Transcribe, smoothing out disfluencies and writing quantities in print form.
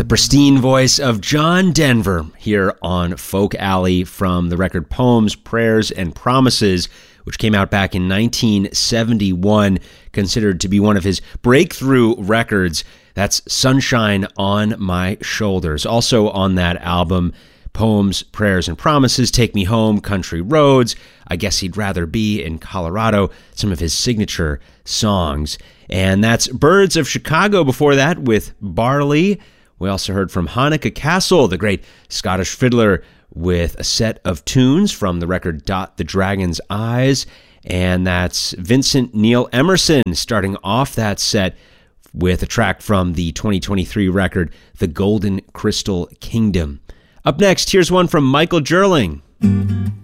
The pristine voice of John Denver here on Folk Alley from the record Poems, Prayers, and Promises, which came out back in 1971, considered to be one of his breakthrough records. That's Sunshine on My Shoulders. Also on that album, Poems, Prayers, and Promises, Take Me Home, Country Roads, I Guess He'd Rather Be in Colorado, some of his signature songs. And that's Birds of Chicago before that with Barley. We also heard from Hanneke Cassel, the great Scottish fiddler, with a set of tunes from the record Dot the Dragon's Eyes. And that's Vincent Neil Emerson starting off that set with a track from the 2023 record, The Golden Crystal Kingdom. Up next, here's one from Michael Gerling.